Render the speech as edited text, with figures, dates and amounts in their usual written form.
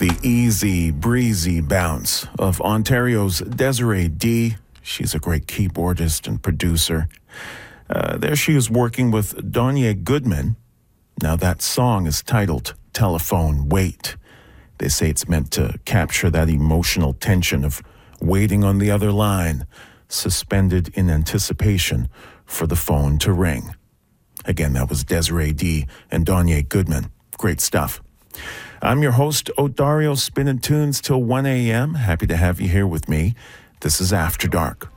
The easy, breezy bounce of Ontario's Desiree D. She's a great keyboardist and producer. There she is working with Donya Goodman. Now that song is titled Telephone Wait. They say it's meant to capture that emotional tension of waiting on the other line, suspended in anticipation for the phone to ring. Again, that was Desiree D. and Donya Goodman. Great stuff. I'm your host, Odario, spinning tunes till 1 a.m. Happy to have you here with me. This is After Dark.